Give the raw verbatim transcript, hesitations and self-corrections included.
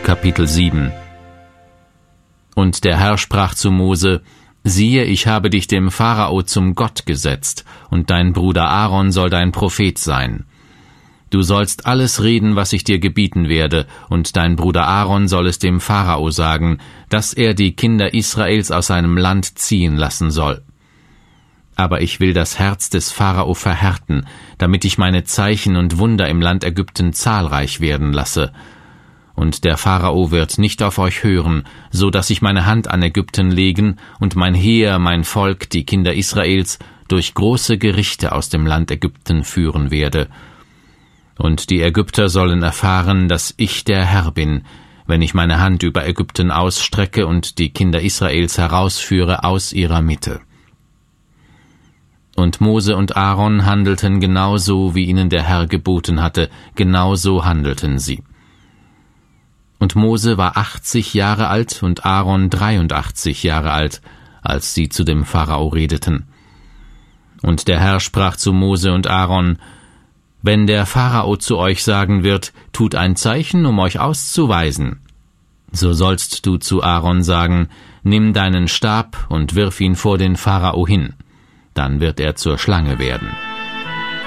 Kapitel sieben. Und der Herr sprach zu Mose: Siehe, ich habe dich dem Pharao zum Gott gesetzt, und dein Bruder Aaron soll dein Prophet sein. Du sollst alles reden, was ich dir gebieten werde, und dein Bruder Aaron soll es dem Pharao sagen, dass er die Kinder Israels aus seinem Land ziehen lassen soll. Aber ich will das Herz des Pharao verhärten, damit ich meine Zeichen und Wunder im Land Ägypten zahlreich werden lasse. Und der Pharao wird nicht auf euch hören, so dass ich meine Hand an Ägypten legen und mein Heer, mein Volk, die Kinder Israels, durch große Gerichte aus dem Land Ägypten führen werde. Und die Ägypter sollen erfahren, dass ich der Herr bin, wenn ich meine Hand über Ägypten ausstrecke und die Kinder Israels herausführe aus ihrer Mitte. Und Mose und Aaron handelten genauso, wie ihnen der Herr geboten hatte, genauso handelten sie. Und Mose war achtzig Jahre alt und Aaron dreiundachtzig Jahre alt, als sie zu dem Pharao redeten. Und der Herr sprach zu Mose und Aaron: Wenn der Pharao zu euch sagen wird, tut ein Zeichen, um euch auszuweisen, so sollst du zu Aaron sagen: Nimm deinen Stab und wirf ihn vor den Pharao hin, dann wird er zur Schlange werden.